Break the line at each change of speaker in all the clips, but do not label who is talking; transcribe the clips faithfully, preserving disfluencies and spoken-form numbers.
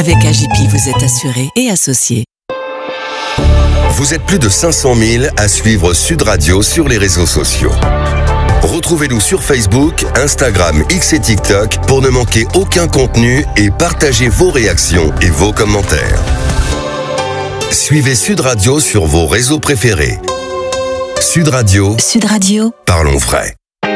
Avec A J P, vous êtes assuré et associé.
Vous êtes plus de cinq cent mille à suivre Sud Radio sur les réseaux sociaux. Retrouvez-nous sur Facebook, Instagram, X et TikTok pour ne manquer aucun contenu et partagez vos réactions et vos commentaires. Suivez Sud Radio sur vos réseaux préférés. Sud Radio.
Sud Radio.
Parlons frais.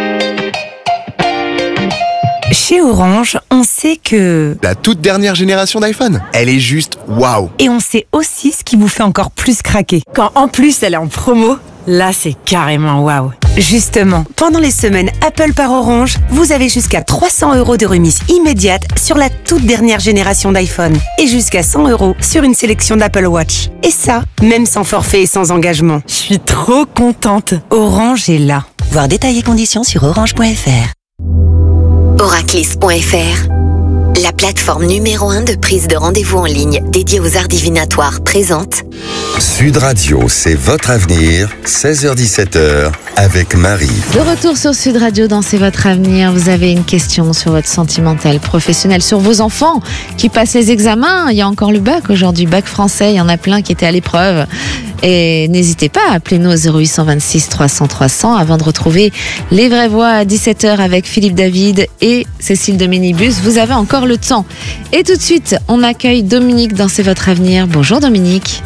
Chez Orange, on sait que...
La toute dernière génération d'iPhone, elle est juste waouh.
Et on sait aussi ce qui vous fait encore plus craquer. Quand en plus elle est en promo, là c'est carrément waouh. Justement, pendant les semaines Apple par Orange, vous avez jusqu'à trois cents euros de remise immédiate sur la toute dernière génération d'iPhone. Et jusqu'à cent euros sur une sélection d'Apple Watch. Et ça, même sans forfait et sans engagement. Je suis trop contente. Orange est là. Voir détails et conditions sur orange point f r.
Oraclis point f r, la plateforme numéro un de prise de rendez-vous en ligne dédiée aux arts divinatoires présente
Sud Radio, c'est votre avenir, seize heures dix-sept heures, avec Marie.
De retour sur Sud Radio dans C'est votre avenir. Vous avez une question sur votre sentimental professionnel, sur vos enfants qui passent les examens. Il y a encore le bac aujourd'hui, bac français, il y en a plein qui étaient à l'épreuve. Et n'hésitez pas à appeler nous au zéro huit cent vingt-six trois cents trois cents avant de retrouver les vraies voix à dix-sept heures avec Philippe David et Cécile de Minibus. Vous avez encore le temps. Et tout de suite, on accueille Dominique dans C'est votre avenir. Bonjour Dominique.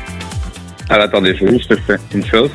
Alors attendez, je vais juste faire une chose.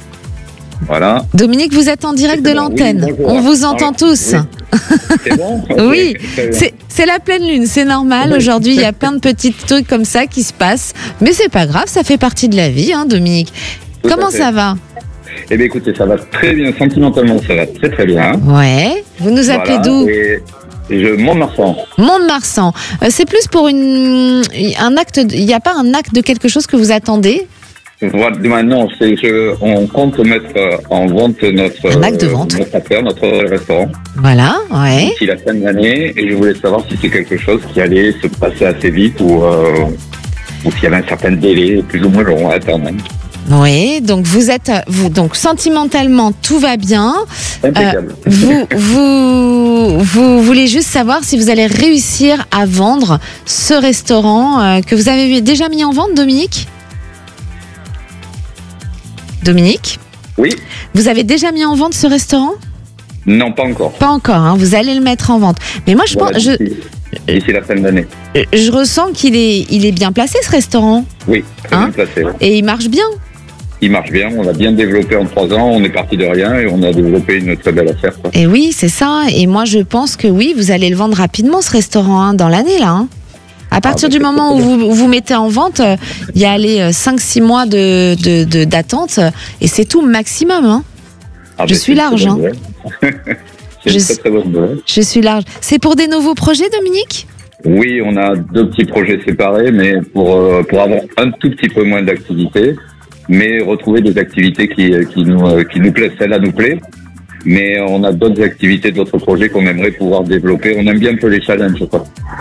Voilà.
Dominique, vous êtes en direct de l'antenne.
Oui,
on vous entend
voilà.
tous.
Oui. C'est bon?
Oui,
okay,
c'est, c'est la pleine lune, c'est normal. Aujourd'hui, il y a plein de petits trucs comme ça qui se passent. Mais c'est pas grave, ça fait partie de la vie, hein, Dominique.
Tout
Comment ça va?
Eh bien écoutez, ça va très bien. Sentimentalement, ça va très très bien.
Ouais. Vous nous appelez
voilà.
d'où?
Et, et je Mont-de-Marsan.
Mont-de-Marsan. Euh, c'est plus pour une, un acte. Il n'y a pas un acte de quelque chose que vous attendez?
Voilà, non, c'est je, on compte mettre en vente notre,
un acte de vente.
Euh, notre affaire, notre restaurant.
Voilà, ouais.
D'ici la fin de l'année, et je voulais savoir si c'est quelque chose qui allait se passer assez vite ou, euh, ou s'il y avait un certain délai, plus ou moins long à attendre.
Oui, donc vous êtes, vous, donc sentimentalement tout va bien.
Impeccable.
Euh, vous, vous, vous voulez juste savoir si vous allez réussir à vendre ce restaurant euh, que vous avez déjà mis en vente, Dominique? Dominique?
Oui.
Vous avez déjà mis en vente ce restaurant?
Non, pas encore.
Pas encore, hein, vous allez le mettre en vente. Mais moi, je
voilà,
pense,
d'ici,
je,
d'ici la fin de l'année.
Je ressens qu'il est, il est bien placé, ce restaurant.
Oui, très
hein?
bien placé. Ouais.
Et il marche bien.
Il marche bien, on l'a bien développé en trois ans, on est parti de rien et on a développé une très belle affaire. Quoi.
Et oui, c'est ça. Et moi, je pense que oui, vous allez le vendre rapidement, ce restaurant, hein, dans l'année, là. Hein. À partir ah, du moment où vous, vous mettez en vente, il y a les cinq six mois de, de, de, d'attente et c'est tout maximum. Hein.
Ah,
je suis large. Hein.
c'est
je,
une très très bonne nouvelle.
Je suis large. C'est pour des nouveaux projets, Dominique?
Oui, on a deux petits projets séparés, mais pour, pour avoir un tout petit peu moins d'activité, mais retrouver des activités qui, qui, nous, qui nous plaisent. Celle-là nous plaît. Mais on a d'autres activités, d'autres projets qu'on aimerait pouvoir développer. On aime bien un peu les challenges, quoi.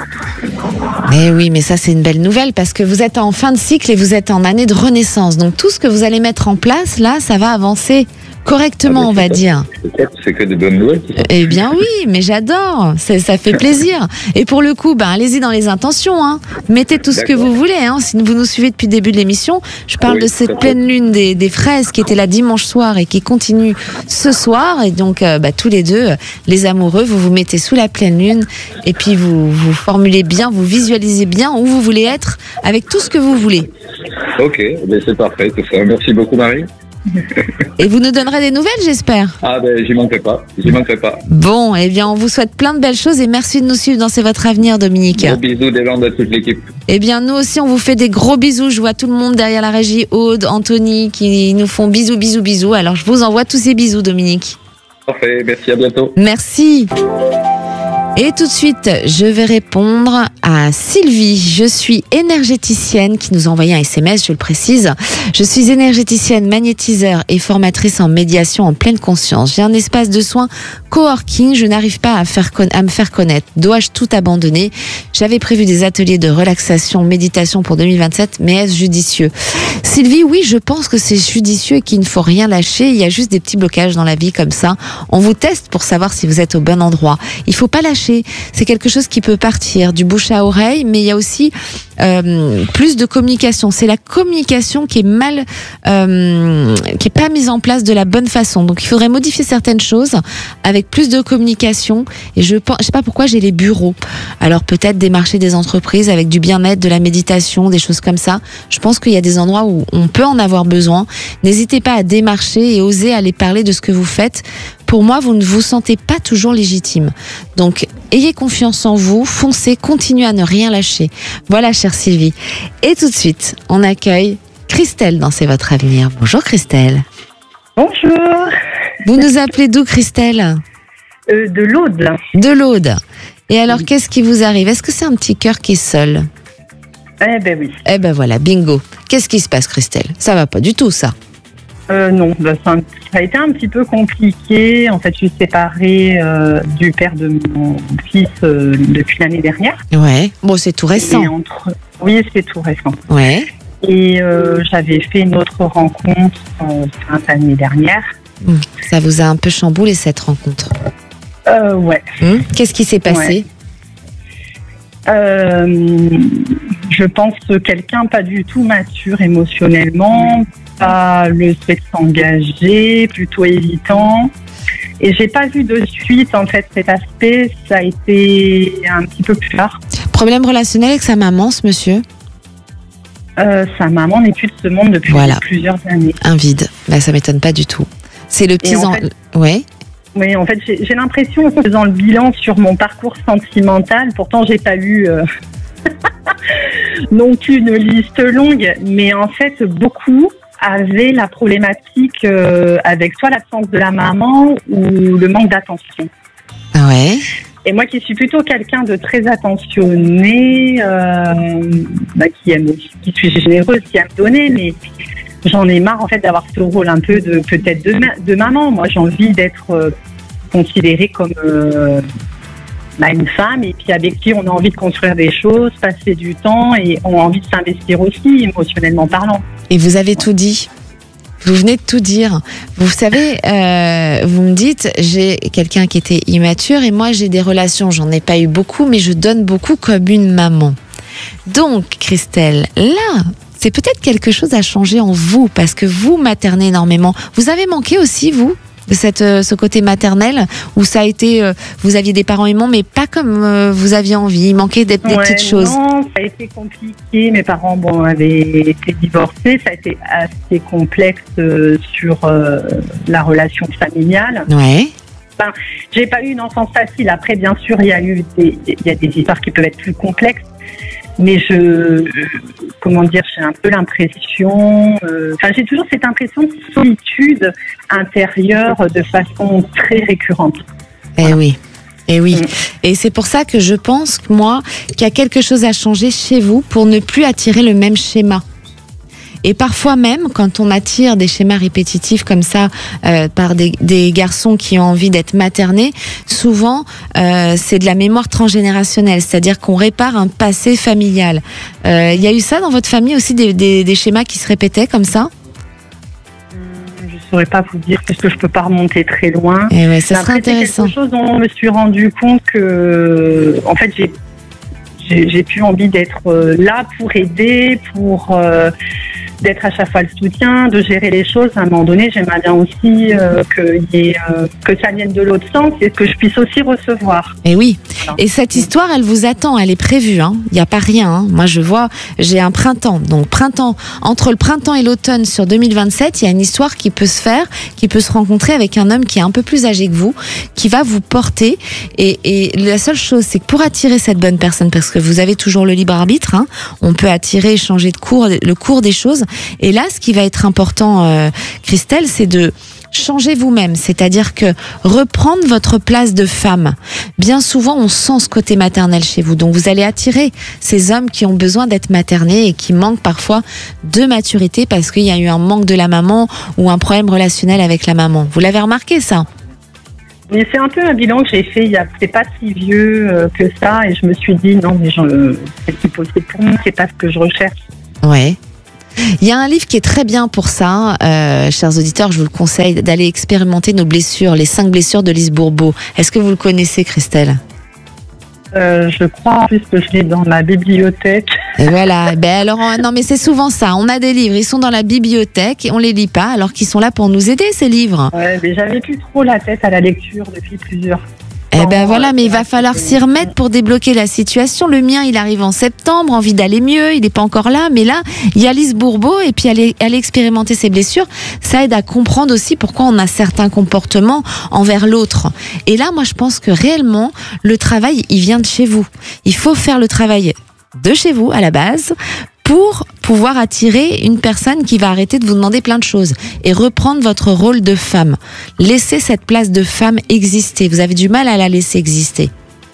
Mais oui, mais ça c'est une belle nouvelle parce que vous êtes en fin de cycle et vous êtes en année de renaissance. Donc tout ce que vous allez mettre en place, là, ça va avancer correctement, ah, on va
ça.
dire.
C'est que de bonnes nouvelles.
Eh bien oui, mais j'adore, c'est, ça fait plaisir. Et pour le coup, ben, allez-y dans les intentions. Hein. Mettez tout ce D'accord. que vous voulez. Hein. Si vous nous suivez depuis le début de l'émission, je parle oui, de cette pleine lune des, des fraises qui était là dimanche soir et qui continue ce soir. Et donc, euh, bah, tous les deux, les amoureux, vous vous mettez sous la pleine lune et puis vous, vous formulez bien, vous visualisez bien où vous voulez être avec tout ce que vous voulez.
Ok, ben c'est parfait tout ça. Merci beaucoup Marie.
Et vous nous donnerez des nouvelles, j'espère.
Ah ben j'y manquerai pas, j'y manquerai pas.
Bon, eh bien on vous souhaite plein de belles choses et merci de nous suivre dans C'est votre avenir, Dominique.
Gros bisous des Landes à toute l'équipe.
Eh bien nous aussi on vous fait des gros bisous. Je vois tout le monde derrière la régie, Aude, Anthony, qui nous font bisous, bisous, bisous. Alors je vous envoie tous ces bisous, Dominique.
Parfait, merci, à bientôt.
Merci. Et tout de suite, je vais répondre à Sylvie. Je suis énergéticienne qui nous a envoyé un S M S, je le précise. Je suis énergéticienne, magnétiseur et formatrice en médiation en pleine conscience. J'ai un espace de soins coworking. Je n'arrive pas à, faire con- à me faire connaître. Dois-je tout abandonner? J'avais prévu des ateliers de relaxation, méditation pour deux mille vingt-sept, mais est-ce judicieux? Sylvie, oui, je pense que c'est judicieux et qu'il ne faut rien lâcher. Il y a juste des petits blocages dans la vie comme ça. On vous teste pour savoir si vous êtes au bon endroit. Il faut pas lâcher lâcher. C'est quelque chose qui peut partir du bouche à oreille, mais il y a aussi euh, plus de communication. C'est la communication qui est mal, euh, qui est pas mise en place de la bonne façon. Donc il faudrait modifier certaines choses avec plus de communication. Et je pense, je sais pas pourquoi j'ai les bureaux. Alors peut-être démarcher des entreprises avec du bien-être, de la méditation, des choses comme ça. Je pense qu'il y a des endroits où on peut en avoir besoin. N'hésitez pas à démarcher et oser aller parler de ce que vous faites. Pour moi, vous ne vous sentez pas toujours légitime. Donc, ayez confiance en vous, foncez, continuez à ne rien lâcher. Voilà, chère Sylvie. Et tout de suite, on accueille Christelle dans C'est votre avenir. Bonjour Christelle.
Bonjour.
Vous nous appelez d'où, Christelle ?
euh, De l'Aude.
De l'Aude. Et alors, oui. Qu'est-ce qui vous arrive ? Est-ce que c'est un petit cœur qui est seul ?
Eh ben oui.
Eh ben voilà, bingo. Qu'est-ce qui se passe, Christelle ? Ça va pas du tout, ça.
Euh, non, bah, ça, ça a été un petit peu compliqué. En fait, je suis séparée euh, du père de mon fils euh, depuis l'année dernière.
Ouais. Bon, c'est tout récent.
Et entre... Oui, c'est tout récent.
Ouais.
Et euh, j'avais fait une autre rencontre euh, fin d'année dernière.
Mmh. Ça vous a un peu chamboulé, cette rencontre ?
Euh, ouais.
Mmh. Qu'est-ce qui s'est passé ?
Ouais. Euh, je pense que quelqu'un pas du tout mature émotionnellement, pas le souhait de s'engager, plutôt hésitant. Et j'ai pas vu de suite, en fait, cet aspect. Ça a été un petit peu plus tard.
Problème relationnel avec sa maman, ce monsieur ?
euh, Sa maman n'est plus de ce monde depuis voilà. plusieurs années.
Un vide. Ben, ça m'étonne pas du tout. C'est le petit... En... Fait, ouais.
Oui, en fait, j'ai, j'ai l'impression, en faisant le bilan sur mon parcours sentimental, pourtant, j'ai pas eu euh, non plus une liste longue, mais en fait, beaucoup avaient la problématique euh, avec soit l'absence de la maman ou le manque d'attention.
Ouais.
Et moi, qui suis plutôt quelqu'un de très attentionné, euh, bah, qui aime, qui suis généreuse, qui aime donner, mais j'en ai marre en fait d'avoir ce rôle un peu de peut-être de, ma, de maman. Moi, j'ai envie d'être euh, considérée comme euh, bah, une femme et puis avec qui on a envie de construire des choses, passer du temps et on a envie de s'investir aussi émotionnellement parlant.
Et vous avez tout dit. Vous venez de tout dire. Vous savez, euh, vous me dites, j'ai quelqu'un qui était immature et moi j'ai des relations, j'en ai pas eu beaucoup, mais je donne beaucoup comme une maman. Donc, Christelle, là, c'est peut-être quelque chose à changer en vous, parce que vous maternez énormément. Vous avez manqué aussi, vous, de cette, euh, ce côté maternel, où ça a été, euh, vous aviez des parents aimants, mais pas comme euh, vous aviez envie. Il manquait des, des
ouais,
petites choses.
Non, ça a été compliqué. Mes parents, bon, avaient été divorcés. Ça a été assez complexe euh, sur euh, la relation familiale.
Ouais.
Enfin, j'ai pas eu une enfance facile. Après, bien sûr, il y a eu des, il y a des histoires qui peuvent être plus complexes. Mais je, comment dire, j'ai un peu l'impression, euh, enfin j'ai toujours cette impression de solitude intérieure de façon très récurrente.
Eh voilà. oui, eh oui.
Mmh.
Et c'est pour ça que je pense, moi, qu'il y a quelque chose à changer chez vous pour ne plus attirer le même schéma. Et parfois même, quand on attire des schémas répétitifs comme ça euh, par des, des garçons qui ont envie d'être maternés, souvent euh, c'est de la mémoire transgénérationnelle, c'est-à-dire qu'on répare un passé familial. Il euh, y a eu ça dans votre famille aussi, des, des, des schémas qui se répétaient comme ça ?
Je ne saurais pas vous dire parce que je ne peux pas remonter très loin.
Et ouais, ça serait intéressant.
C'est quelque chose dont je me suis rendu compte que, en fait, j'ai, j'ai, j'ai plus envie d'être là pour aider, pour... Euh, d'être à chaque fois le soutien, de gérer les choses. À un moment donné, j'aimerais bien aussi euh, que, y ait, euh, que ça vienne de l'autre sens et que je puisse aussi recevoir.
Et oui. Alors, et cette histoire, elle vous attend, elle est prévue. Hein. Il n'y a pas rien. Hein. Moi, je vois, j'ai un printemps. Donc, printemps, entre le printemps et l'automne sur deux mille vingt-sept, il y a une histoire qui peut se faire, qui peut se rencontrer avec un homme qui est un peu plus âgé que vous, qui va vous porter. Et, et la seule chose, c'est que pour attirer cette bonne personne, parce que vous avez toujours le libre arbitre, hein, on peut attirer, changer de cours, le cours des choses. Et là, ce qui va être important, euh, Christelle, c'est de changer vous-même, c'est-à-dire que reprendre votre place de femme. Bien souvent, on sent ce côté maternel chez vous, donc vous allez attirer ces hommes qui ont besoin d'être maternés et qui manquent parfois de maturité parce qu'il y a eu un manque de la maman ou un problème relationnel avec la maman. Vous l'avez remarqué, ça ?
Mais c'est un peu un bilan que j'ai fait il y a, c'est pas si vieux euh, que ça, et je me suis dit non, mais je, c'est plus possible pour moi, c'est pas ce que je recherche.
Ouais. Il y a un livre qui est très bien pour ça, euh, chers auditeurs, je vous le conseille d'aller expérimenter nos blessures, les cinq blessures de Lise Bourbeau. Est-ce que vous le connaissez, Christelle ?
Euh, je crois en plus que je l'ai dans ma bibliothèque.
Et voilà. Ben alors, non, mais c'est souvent ça. On a des livres, ils sont dans la bibliothèque et on les lit pas, alors qu'ils sont là pour nous aider, ces livres.
Ouais, mais j'avais plus trop la tête à la lecture depuis plusieurs.
Eh ben voilà, mais il va falloir s'y remettre pour débloquer la situation. Le mien, il arrive en septembre, envie d'aller mieux, il n'est pas encore là, mais là, il y a Lise Bourbeau, et puis aller, aller expérimenter ses blessures, ça aide à comprendre aussi pourquoi on a certains comportements envers l'autre. Et là, moi, je pense que réellement, le travail, il vient de chez vous. Il faut faire le travail de chez vous, à la base, pour pouvoir attirer une personne qui va arrêter de vous demander plein de choses et reprendre votre rôle de femme. Laissez cette place de femme exister. Vous avez du mal à la laisser exister.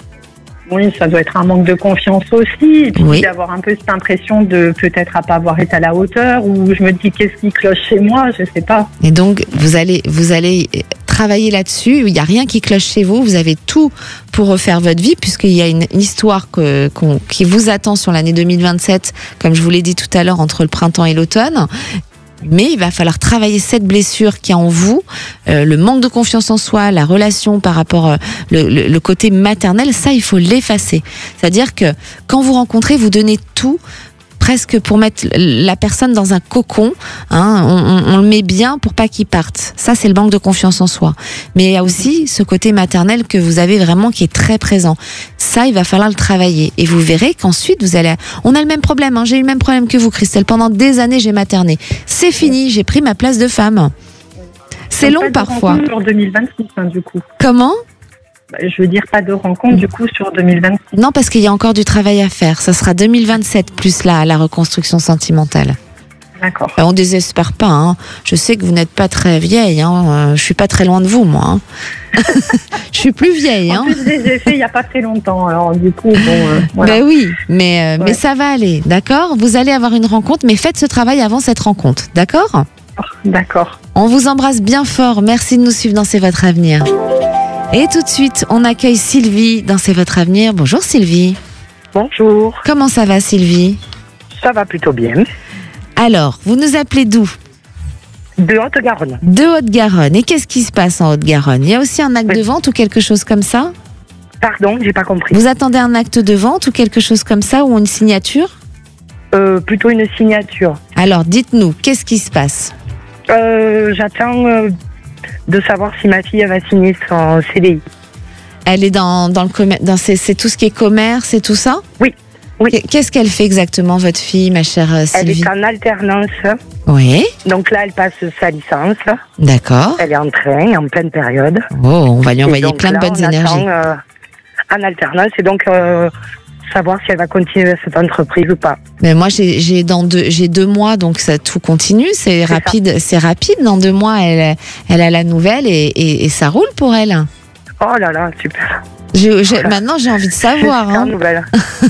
Oui, ça doit être un manque de confiance aussi, et puis
Oui.
d'avoir un peu cette impression de peut-être à pas avoir été à la hauteur, ou je me dis qu'est-ce qui cloche chez moi, je sais pas.
Et donc, vous allez, vous allez travailler là-dessus. Il n'y a rien qui cloche chez vous. Vous avez tout pour refaire votre vie, puisqu'il y a une, une histoire que, qu'on, qui vous attend sur l'année deux mille vingt-sept, comme je vous l'ai dit tout à l'heure, entre le printemps et l'automne. Mais il va falloir travailler cette blessure qui est en vous, euh, le manque de confiance en soi, la relation par rapport euh, le, le, le côté maternel, ça il faut l'effacer. C'est-à-dire que quand vous rencontrez, vous donnez tout, presque pour mettre la personne dans un cocon, hein, on, on, on le met bien pour pas qu'il parte. Ça c'est le manque de confiance en soi. Mais il y a aussi ce côté maternel que vous avez vraiment qui est très présent. Ça, il va falloir le travailler. Et vous verrez qu'ensuite, vous allez... On a le même problème, hein. J'ai eu le même problème que vous, Christelle. Pendant des années, j'ai materné. C'est fini, j'ai pris ma place de femme. C'est
Donc,
long
pas de
parfois.
rencontre sur deux mille vingt-six, hein, du coup.
Comment ?
Bah, je veux dire pas de rencontre, du coup, sur deux mille vingt-six.
Non, parce qu'il y a encore du travail à faire. Ça sera deux mille vingt-sept plus la, la reconstruction sentimentale.
D'accord.
On désespère pas. Hein. Je sais que vous n'êtes pas très vieille. Hein. Euh, je suis pas très loin de vous, moi. Hein. Je suis plus vieille.
En
Hein.
plus, je les ai fait il y a pas très longtemps, alors du coup, bon, euh, voilà.
Ben oui, mais, euh,
Ouais.
mais ça va aller, d'accord ? Vous allez avoir une rencontre, mais faites ce travail avant cette rencontre, d'accord ?
D'accord.
On vous embrasse bien fort. Merci de nous suivre dans C'est votre avenir. Et tout de suite, on accueille Sylvie dans C'est votre avenir. Bonjour Sylvie.
Bonjour,
Comment ça va Sylvie ?
ça va plutôt bien.
Alors, vous nous appelez d'où ?
De Haute-Garonne.
De Haute-Garonne. Et qu'est-ce qui se passe en Haute-Garonne ? Il y a aussi un acte
Oui.
de vente ou quelque chose comme ça ?
Pardon, j'ai pas compris.
Vous attendez un acte de vente ou quelque chose comme ça ou une signature ?
Euh, plutôt une signature.
Alors, dites-nous, qu'est-ce qui se passe ?
Euh, j'attends euh, de savoir si ma fille elle va signer son C D I.
Elle est dans, dans le commerce, dans c'est, c'est tout ce qui est commerce, c'est tout ça ?
Oui, oui.
Qu'est-ce qu'elle fait exactement, votre fille, ma chère euh,
Elle
Sylvie ?
est en alternance,
Oui,
donc là elle passe sa licence.
d'accord.
Elle est en train, en pleine période.
Oh, on va lui
Et
envoyer
donc
plein
là,
de bonnes
on
énergies.
attend, euh, en alternance et donc euh, savoir si elle va continuer cette entreprise ou pas.
Mais moi, j'ai, j'ai dans deux, j'ai deux mois, donc ça tout continue. C'est,
C'est
rapide, c'est rapide. Dans deux mois, elle, elle a la nouvelle et, et, et ça roule pour elle.
Oh là là, super.
Je, je-
Voilà.
Maintenant, j'ai envie de savoir.
Super
Hein.
nouvelle.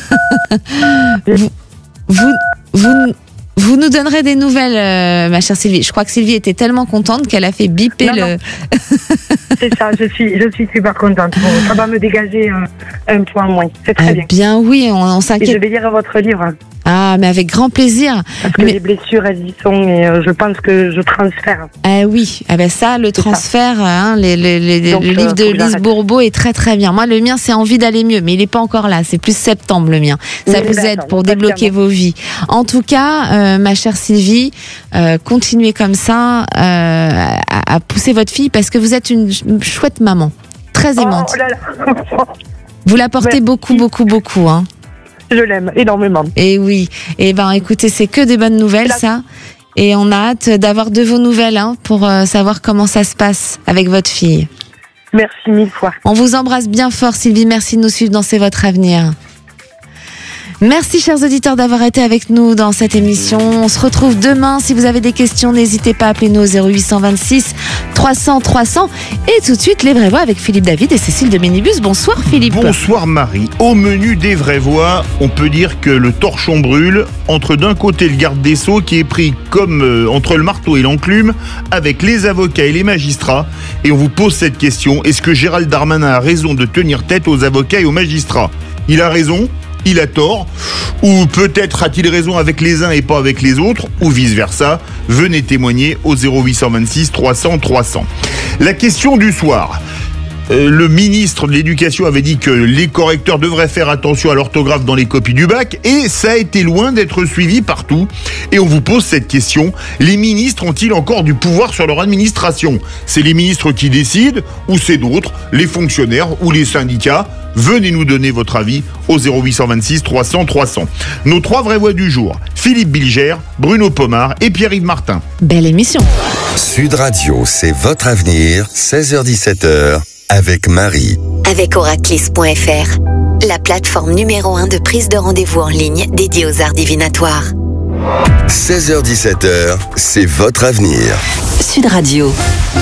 Vous, vous, vous nous donnerez des nouvelles, euh, ma chère Sylvie. Je crois que Sylvie était tellement contente qu'elle a fait biper
Non,
le.
non. C'est ça, je suis, je suis super contente. Bon, ça va me dégager un, un point moins. C'est très
Ah,
bien.
bien oui, on, on
Et je
s'inquiète.
vais lire votre livre
Ah, mais avec grand plaisir.
parce que
Mais-
les blessures, elles y sont et euh, je pense que je transfère.
Ah oui, ah ben ça, le
C'est ça.
transfert, hein, les, les, les-
Donc,
le
euh,
livre de
faut que
Lise
j'arrête.
Bourbeau est très très bien. Moi, le mien, c'est Envie d'aller mieux, mais il n'est pas encore là. C'est plus septembre le mien. Ça
Oui,
vous
d'accord,
aide pour
exactement.
débloquer vos vies. En tout cas, euh, ma chère Sylvie, euh, continuez comme ça euh, à, à pousser votre fille parce que vous êtes une ch- chouette maman, très aimante.
Oh là là.
Vous la portez
Merci.
beaucoup, beaucoup, beaucoup. Hein.
Je l'aime énormément.
Et oui. Et ben, écoutez, c'est que des bonnes nouvelles,
La-
ça. Et on a hâte d'avoir de vos nouvelles hein, pour euh, savoir comment ça se passe avec votre fille.
Merci mille fois.
On vous embrasse bien fort, Sylvie. Merci de nous suivre dans C'est votre avenir. Merci, chers auditeurs, d'avoir été avec nous dans cette émission. On se retrouve demain. Si vous avez des questions, n'hésitez pas à appeler nous au zéro huit vingt-six trois cents trois cents. Et tout de suite, les vraies voix avec Philippe David et Cécile de Minibus. Bonsoir, Philippe.
Bonsoir Marie. Au menu des vraies voix, on peut dire que le torchon brûle entre d'un côté le garde des Sceaux qui est pris comme euh, entre le marteau et l'enclume avec les avocats et les magistrats. Et on vous pose cette question, est-ce que Gérald Darmanin a raison de tenir tête aux avocats et aux magistrats ? Il a raison ? Il a tort, ou peut-être a-t-il raison avec les uns et pas avec les autres, ou vice-versa. Venez témoigner au zéro huit vingt-six trois cents trois cents. La question du soir. euh, le ministre de l'Éducation avait dit que les correcteurs devraient faire attention à l'orthographe dans les copies du bac, et ça a été loin d'être suivi partout. Et on vous pose cette question, les ministres ont-ils encore du pouvoir sur leur administration ? C'est les ministres qui décident, ou c'est d'autres, les fonctionnaires ou les syndicats ? Venez nous donner votre avis au zéro huit cent vingt-six trois cents trois cents. Nos trois vraies voix du jour, Philippe Bilger, Bruno Pomar et Pierre-Yves Martin.
Belle émission.
Sud Radio, c'est votre avenir, seize heures dix-sept heures, avec Marie.
Avec Oraclis point F R, la plateforme numéro un de prise de rendez-vous en ligne dédiée aux arts divinatoires.
seize heures dix-sept heures, c'est votre avenir.
Sud Radio.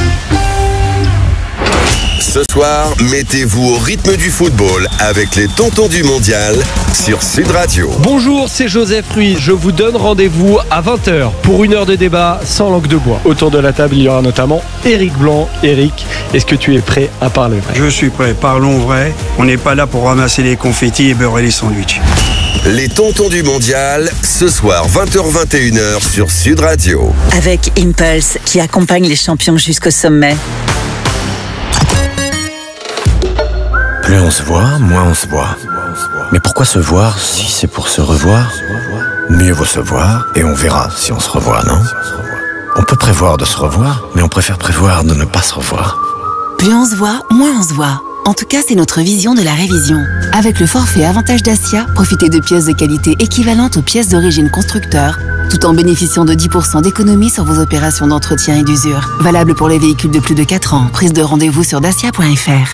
Ce soir, mettez-vous au rythme du football avec les Tontons du Mondial sur Sud Radio.
Bonjour, c'est Joseph Ruiz. Je vous donne rendez-vous à vingt heures pour une heure de débat sans langue de bois. Autour de la table, il y aura notamment Éric Blanc. Éric, est-ce que tu es prêt à parler vrai ?
Je suis prêt, parlons vrai. On n'est pas là pour ramasser les confettis et beurrer les sandwichs.
Les Tontons du Mondial, ce soir vingt heures vingt et une heures sur Sud Radio.
Avec Impulse, qui accompagne les champions jusqu'au sommet.
Plus on se voit, moins on se voit. Mais pourquoi se voir si c'est pour se revoir ? Mieux vaut se voir et on verra si on se revoit, non ? On peut prévoir de se revoir, mais on préfère prévoir de ne pas se revoir.
Plus on se voit, moins on se voit. En tout cas, c'est notre vision de la révision. Avec le forfait Avantage Dacia, profitez de pièces de qualité équivalentes aux pièces d'origine constructeur, tout en bénéficiant de dix pour cent d'économie sur vos opérations d'entretien et d'usure. Valable pour les véhicules de plus de quatre ans. Prise de rendez-vous sur dacia point F R.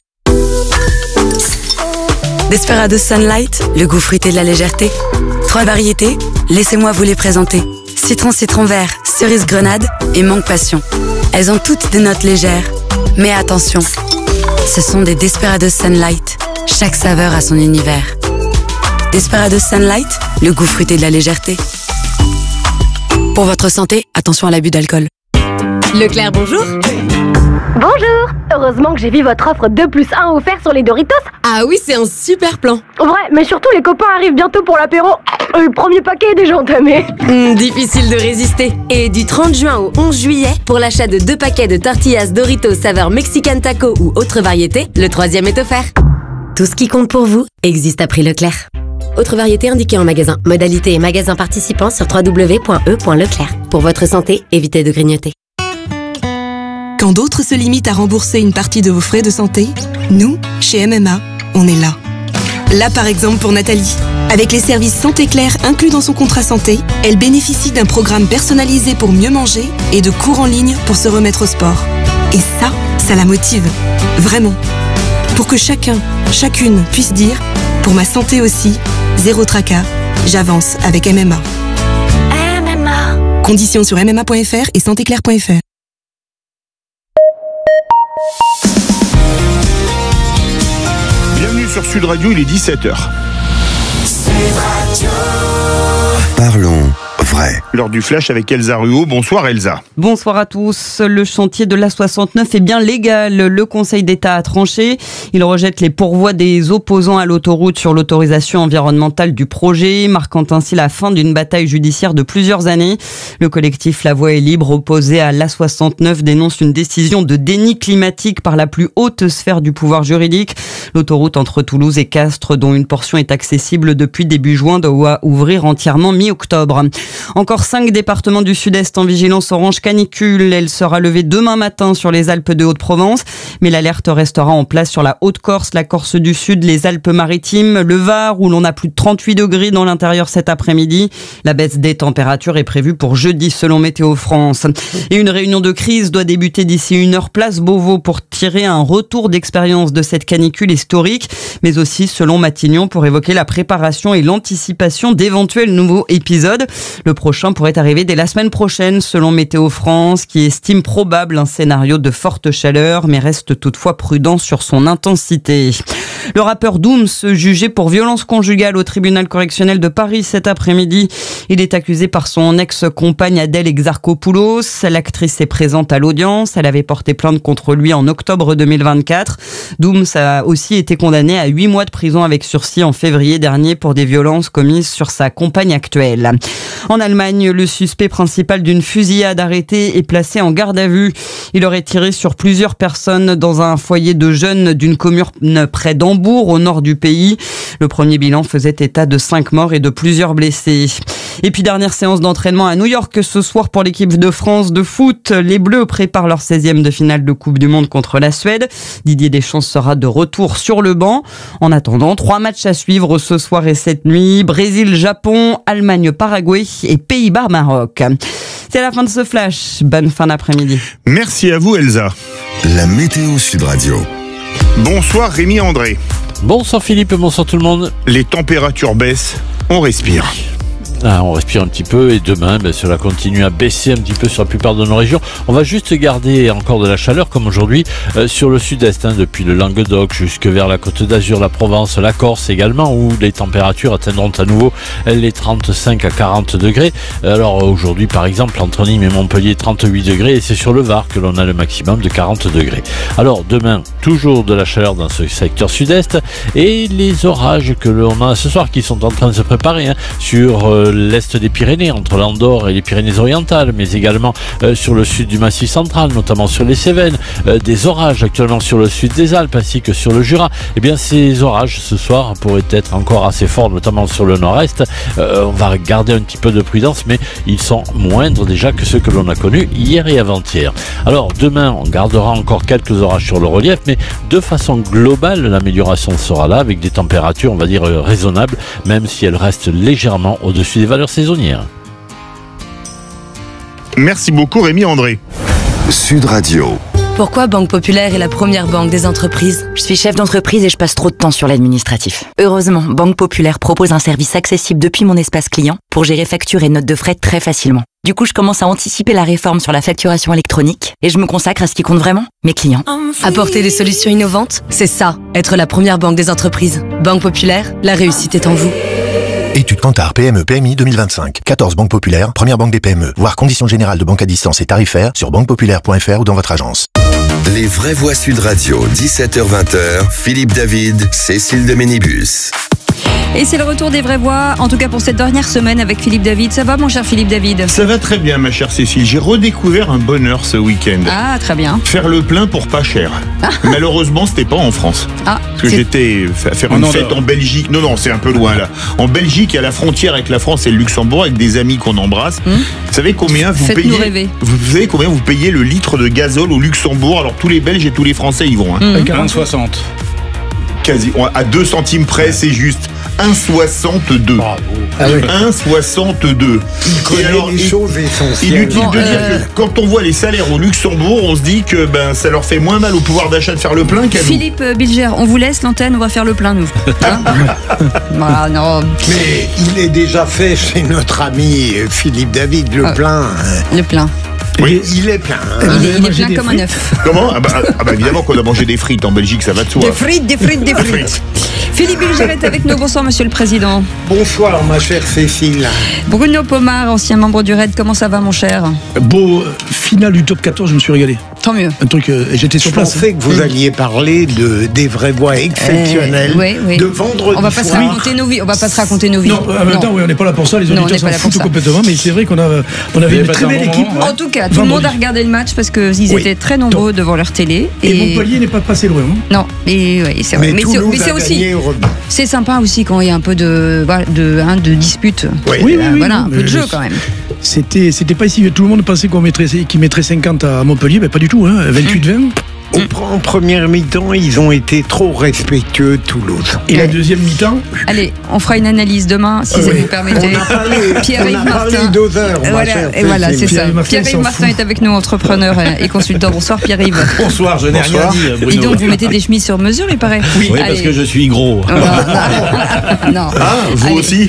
Desperados Sunlight, le goût fruité de la légèreté. Trois variétés, laissez-moi vous les présenter. Citron citron vert, cerise grenade et mangue passion. Elles ont toutes des notes légères. Mais attention, ce sont des Desperados Sunlight. Chaque saveur a son univers. Desperados Sunlight, le goût fruité de la légèreté. Pour votre santé, attention à l'abus d'alcool.
Leclerc, bonjour.
Bonjour. Heureusement que j'ai vu votre offre deux plus un offert sur les Doritos.
Ah oui, c'est un super plan.
Vrai, mais surtout les copains arrivent bientôt pour l'apéro. Le premier paquet est déjà entamé.
Mmh, difficile de résister. Et du trente juin au onze juillet, pour l'achat de deux paquets de tortillas Doritos saveur Mexican Taco ou autre variété, le troisième est offert. Tout ce qui compte pour vous existe à prix Leclerc. Autre variété indiquée en magasin. Modalité et magasin participants sur w w w point e point leclerc. Pour votre santé, évitez de grignoter.
Quand d'autres se limitent à rembourser une partie de vos frais de santé, nous, chez M M A, on est là. Là par exemple pour Nathalie. Avec les services Santé Claire inclus dans son contrat santé, elle bénéficie d'un programme personnalisé pour mieux manger et de cours en ligne pour se remettre au sport. Et ça, ça la motive. Vraiment. Pour que chacun, chacune puisse dire « Pour ma santé aussi, zéro tracas, j'avance avec M M A ».
M M A.
Conditions sur m m a point f r et santé claire point f r.
Bienvenue sur Sud Radio, il est dix-sept heures.
Parlons vrai.
L'heure du flash avec Elsa Ruot. Bonsoir Elsa.
Bonsoir à tous. Le chantier de l'A soixante-neuf est bien légal. Le Conseil d'État a tranché. Il rejette les pourvois des opposants à l'autoroute sur l'autorisation environnementale du projet, marquant ainsi la fin d'une bataille judiciaire de plusieurs années. Le collectif La Voix est libre, opposé à l'A soixante-neuf, dénonce une décision de déni climatique par la plus haute sphère du pouvoir juridique. L'autoroute entre Toulouse et Castres, dont une portion est accessible depuis début juin, doit ouvrir entièrement mi-octobre. Encore cinq départements du sud-est en vigilance orange canicule. Elle sera levée demain matin sur les Alpes de Haute-Provence, mais l'alerte restera en place sur la Haute-Corse, la Corse du Sud, les Alpes-Maritimes, le Var, où l'on a plus de trente-huit degrés dans l'intérieur cet après-midi. La baisse des températures est prévue pour jeudi selon Météo France. Et une réunion de crise doit débuter d'ici une heure place Beauvau pour tirer un retour d'expérience de cette canicule historique, mais aussi selon Matignon pour évoquer la préparation et l'anticipation d'éventuels nouveaux épisodes. Le prochain pourrait arriver dès la semaine prochaine, selon Météo France, qui estime probable un scénario de forte chaleur, mais reste toutefois prudent sur son intensité. Le rappeur Dooms, jugé pour violence conjugale au tribunal correctionnel de Paris cet après-midi. Il est accusé par son ex-compagne Adèle Exarchopoulos. L'actrice est présente à l'audience. Elle avait porté plainte contre lui en octobre deux mille vingt-quatre. Dooms a aussi été condamné à huit mois de prison avec sursis en février dernier pour des violences commises sur sa compagne actuelle. En Allemagne, le suspect principal d'une fusillade arrêté est placé en garde à vue. Il aurait tiré sur plusieurs personnes dans un foyer de jeunes d'une commune près d'Hambourg, au nord du pays. Le premier bilan faisait état de cinq morts et de plusieurs blessés. Et puis dernière séance d'entraînement à New York ce soir pour l'équipe de France de foot. Les Bleus préparent leur seizième de finale de Coupe du Monde contre la Suède. Didier Deschamps sera de retour sur le banc. En attendant, trois matchs à suivre ce soir et cette nuit. Brésil, Japon, Allemagne, Paraguay et Pays-Bas, Maroc. C'est la fin de ce flash. Bonne fin d'après-midi.
Merci à vous, Elsa.
La météo Sud Radio.
Bonsoir Rémi André.
Bonsoir Philippe, bonsoir tout le monde.
Les températures baissent, on respire.
Ah, on respire un petit peu et demain, ben, cela continue à baisser un petit peu sur la plupart de nos régions. On va juste garder encore de la chaleur comme aujourd'hui euh, sur le sud-est, hein, depuis le Languedoc jusque vers la Côte d'Azur, la Provence, la Corse également, où les températures atteindront à nouveau les trente-cinq à quarante degrés. Alors aujourd'hui par exemple entre Nîmes et Montpellier trente-huit degrés et c'est sur le Var que l'on a le maximum de quarante degrés. Alors demain, toujours de la chaleur dans ce secteur sud-est et les orages que l'on a ce soir qui sont en train de se préparer hein, sur euh, l'est des Pyrénées, entre l'Andorre et les Pyrénées-Orientales, mais également euh, sur le sud du Massif central, notamment sur les Cévennes, euh, des orages actuellement sur le sud des Alpes ainsi que sur le Jura. Eh bien, ces orages ce soir pourraient être encore assez forts, notamment sur le nord-est. Euh, on va garder un petit peu de prudence, mais ils sont moindres déjà que ceux que l'on a connus hier et avant-hier. Alors, demain, on gardera encore quelques orages sur le relief, mais de façon globale, l'amélioration sera là, avec des températures, on va dire, euh, raisonnables, même si elles restent légèrement au-dessus des valeurs saisonnières.
Merci beaucoup Rémi André.
Sud Radio.
Pourquoi Banque Populaire est la première banque des entreprises?
Je suis chef d'entreprise et je passe trop de temps sur l'administratif. Heureusement, Banque Populaire propose un service accessible depuis mon espace client pour gérer factures et notes de frais très facilement. Du coup, je commence à anticiper la réforme sur la facturation électronique et je me consacre à ce qui compte vraiment, mes clients.
Apporter des solutions innovantes, c'est ça, être la première banque des entreprises. Banque Populaire, la réussite est en vous.
Étude Kantar P M E P M I deux mille vingt-cinq. quatorze banques populaires, première banque des P M E. Voir conditions générales de banque à distance et tarifaires sur banque populaire point f r ou dans votre agence.
Les vraies voix Sud Radio, dix-sept heures vingt, Philippe David, Cécile de Ménibus.
Et c'est le retour des vraies voix, en tout cas pour cette dernière semaine avec Philippe David. Ça va mon cher Philippe David?
Ça va très bien ma chère Cécile, j'ai redécouvert un bonheur ce week-end.
Ah très bien.
Faire le plein pour pas cher. Ah. Malheureusement c'était pas en France.
Ah,
Parce que j'étais à faire une fête en Belgique. Non non c'est un peu loin là. En Belgique à la frontière avec la France et le Luxembourg avec des amis qu'on embrasse. Hum. Vous savez combien vous
Faites-nous
payez
rêver.
vous, vous savez combien vous payez le litre de gazole au Luxembourg? Alors tous les Belges et tous les Français y vont. Hein.
Hum.
un virgule soixante.
Quasi, à deux centimes près, c'est juste un virgule soixante-deux.
Ah oui.
un virgule soixante-deux.
Il connaît alors, les choses essentielles.
Inutile
bon,
de dire
euh...
que quand on voit les salaires au Luxembourg, on se dit que ben, ça leur fait moins mal au pouvoir d'achat de faire le plein qu'à nous.
Philippe Bilger, on vous laisse l'antenne, on va faire le plein nous. Hein voilà, non.
Mais il est déjà fait chez notre ami Philippe David, le ah, plein.
Le plein.
Oui.
Il est plein.
Hein. Il, est, il est plein comme frites. Un œuf.
Comment ah bah, ah bah évidemment qu'on a mangé des frites en Belgique, ça va de soi.
Des frites, des frites, des frites. Philippe Bilger est avec nous. Bonsoir, monsieur le président.
Bonsoir, ma chère Cécile.
Bruno Pomar, ancien membre du R A I D, comment ça va, mon cher?
Beau euh, finale du top quatorze, je me suis régalé.
Tant mieux.
Un truc, euh, j'étais sur
je
place.
Je pensais que vous alliez parler de, des vraies voix exceptionnelles
euh, oui, oui.
de vendredi.
On va pas se raconter nos vies. On va pas se raconter nos vies.
Non, en même temps, oui, on n'est pas là pour ça. Les auditeurs s'en foutent complètement. Mais c'est vrai qu'on a, on avait une très belle équipe.
En tout cas, tout le monde a regardé le match parce qu'ils oui. étaient très nombreux Donc. devant leur télé.
Et, et Montpellier n'est pas passé loin. Hein.
Non, et, oui, c'est vrai.
Mais,
mais
c'est, mais
c'est aussi. C'est sympa aussi quand il y a un peu de, de, hein, de dispute.
Oui, oui, oui,
voilà,
oui,
un peu de jeu quand même.
C'était, c'était pas ici. Tout le monde pensait qu'on mettrait, qu'ils mettraient cinquante à Montpellier, mais pas du tout. Hein, vingt-huit vingt.
En première mi-temps, ils ont été trop respectueux de Toulouse.
Et ouais. La deuxième mi-temps
Allez, on fera une analyse demain, si oui. ça vous permettez.
Pierre-Yves Martin. D'odeur,
voilà, et voilà, c'est ça. Pierre-Yves Martin est avec nous, entrepreneur et consultant. Bonsoir Pierre-Yves.
Bonsoir, je n'ai Bonsoir. rien dit, Bruno.
Dis donc, vous mettez des chemises sur mesure, il paraît.
Oui, oui parce que je suis gros.
Non. non.
Ah, vous Allez. aussi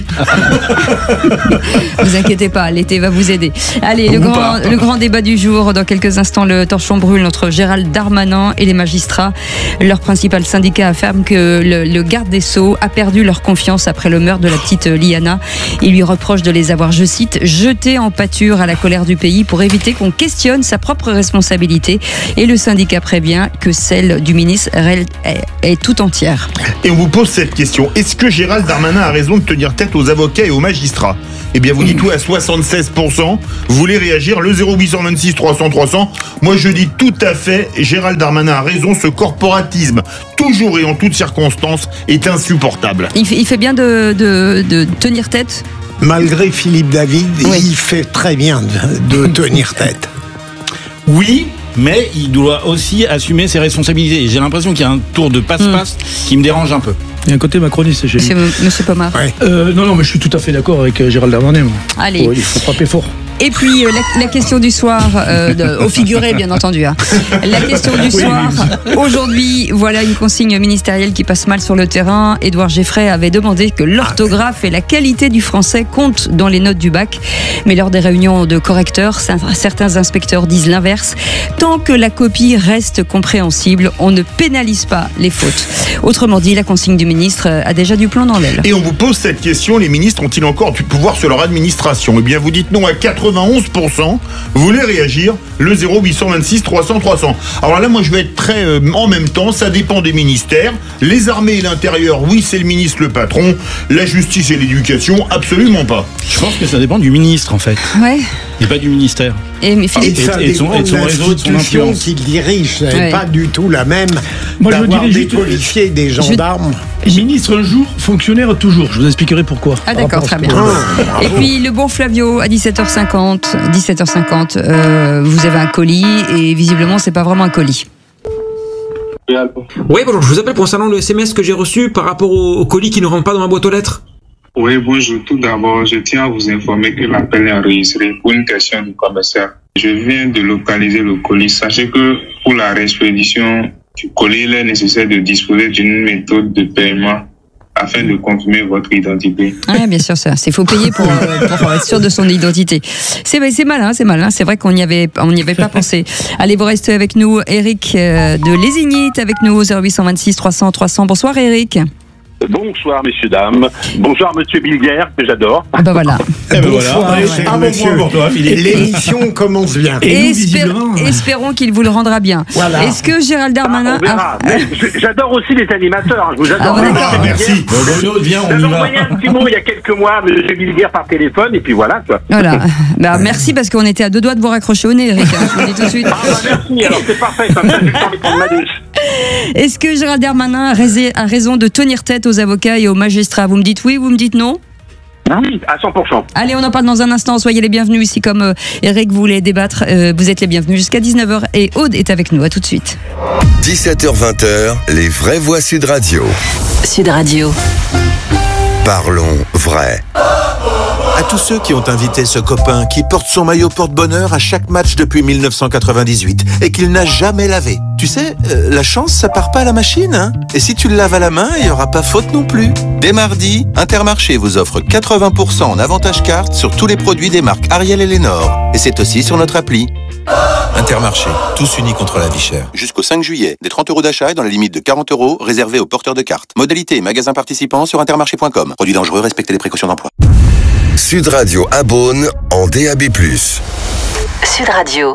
Vous inquiétez pas, l'été va vous aider. Allez, le grand, le grand débat du jour. Dans quelques instants, le torchon brûle entre Gérald Darmanin et les magistrats. Leur principal syndicat affirme que le, le garde des Sceaux a perdu leur confiance après le meurtre de la petite Liana. Il lui reproche de les avoir, je cite, jetés en pâture à la colère du pays pour éviter qu'on questionne sa propre responsabilité. Et le syndicat prévient que celle du ministre est, est tout entière.
Et on vous pose cette question. Est-ce que Gérald Darmanin a raison de tenir tête aux avocats et aux magistrats ? Eh bien, vous dites oui à soixante-seize pour cent. Vous voulez réagir, le zéro huit deux six trois cents trois cents. Moi, je dis tout à fait, Gérald Darmanin a raison, ce corporatisme, toujours et en toutes circonstances, est insupportable.
Il fait, il fait bien de, de, de tenir tête.
Malgré Philippe David, oui. il fait très bien de, de tenir tête.
Oui, mais il doit aussi assumer ses responsabilités. Et j'ai l'impression qu'il y a un tour de passe-passe mmh. qui me dérange un peu.
Il y a un côté macroniste chez lui.
Monsieur Pomar.
Ouais. Euh, non, non, mais je suis tout à fait d'accord avec euh, Gérald Darmanin. Moi.
Allez.
Oh, il faut frapper fort.
Et puis euh, la, la question du soir, euh, de, au figuré bien entendu. Hein. La question du oui, soir. Oui. Aujourd'hui, voilà une consigne ministérielle qui passe mal sur le terrain. Édouard Geffray avait demandé que l'orthographe et la qualité du français comptent dans les notes du bac. Mais lors des réunions de correcteurs, certains inspecteurs disent l'inverse. Tant que la copie reste compréhensible, on ne pénalise pas les fautes. Autrement dit, la consigne du ministre a déjà du plomb dans l'aile.
Et on vous pose cette question, les ministres ont-ils encore du pouvoir sur leur administration ? Eh bien, vous dites non à quatre-vingt-onze pour cent. Vous voulez réagir ? Le zéro huit deux six trois cents trois cents. Alors là, moi, je vais être très euh, en même temps. Ça dépend des ministères. Les armées et l'intérieur, oui, c'est le ministre le patron. La justice et l'éducation, absolument pas.
Je pense que ça dépend du ministre, en fait.
Ouais.
Et pas du ministère.
Et, mais Philippe,
et, ça
et, et son, et son réseau, de son influence.
Qu'il dirige, c'est
ouais.
pas du tout la même.
Moi, je
d'avoir
dirais
des
juste
policiers, des gendarmes.
Je... Ministre un jour, fonctionnaire toujours. Je vous expliquerai pourquoi.
Ah d'accord, très bien. Ah, et puis le bon Flavio à dix-sept heures cinquante, dix-sept heures cinquante, euh, vous avez un colis et visiblement c'est pas vraiment un colis.
Oui, bonjour, je vous appelle concernant le S M S que j'ai reçu par rapport au, au colis qui ne rentre pas dans ma boîte aux lettres.
Oui, bonjour. Tout d'abord, je tiens à vous informer que l'appel est enregistré pour une question du commissaire. Je viens de localiser le colis. Sachez que pour la réexpédition du colis, il est nécessaire de disposer d'une méthode de paiement afin de confirmer votre identité.
Ah, bien sûr, ça. C'est faut payer pour, euh, pour être sûr de son identité. C'est, c'est malin, c'est malin. C'est vrai qu'on n'y avait, on n'y avait pas pensé. Allez, vous restez avec nous. Eric euh, de Lézigny est avec nous au zéro huit deux six trois cents trois cents. Bonsoir, Eric.
Bonsoir, messieurs, dames. Bonsoir, monsieur Bilguer, que j'adore.
Ah ben voilà.
Eh ben voilà. Allez, un bon point pour toi, Philippe.
L'émission commence bien.
Et Espé- espérons qu'il vous le rendra bien. Voilà. Est-ce que Gérald Darmanin...
Ah, on verra. A... J'adore aussi les animateurs. Je vous adore.
Ah, d'accord.
Merci.
Bon, bon, viens, on y
J'avais
va.
envoyé un petit mot il y a quelques mois, monsieur Bilguer, par téléphone, et puis voilà, quoi.
Voilà. Bah, merci, parce qu'on était à deux doigts de vous raccrocher au nez, Eric. Hein, je vous le dis tout de suite.
Ah, bah, merci. Alors, c'est parfait. Ça me fait du temps de prendre ma douche.
Est-ce que Gérald Darmanin a raison de tenir tête aux avocats et aux magistrats ? Vous me dites oui, vous me dites non ?
Oui, à cent pour cent.
Allez, on en parle dans un instant. Soyez les bienvenus ici, comme euh, Eric voulait débattre. Euh, vous êtes les bienvenus jusqu'à dix-neuf heures et Aude est avec nous. À tout de suite.
dix-sept heures vingt, les vraies voix Sud Radio.
Sud Radio.
Parlons vrai.
À tous ceux qui ont invité ce copain qui porte son maillot porte-bonheur à chaque match depuis dix-neuf cent quatre-vingt-dix-huit et qu'il n'a jamais lavé. Tu sais, euh, la chance, ça part pas à la machine, hein. Et si tu le laves à la main, il n'y aura pas faute non plus. Dès mardi, Intermarché vous offre quatre-vingts pour cent en avantage carte sur tous les produits des marques Ariel et Lénore. Et c'est aussi sur notre appli. Intermarché, tous unis contre la vie chère. Jusqu'au cinq juillet, des trente euros d'achat et dans la limite de quarante euros réservés aux porteurs de cartes. Modalité et magasins participants sur intermarché point com. Produits dangereux, respectez les précautions d'emploi.
Sud Radio à Beaune en D A B plus.
Sud Radio.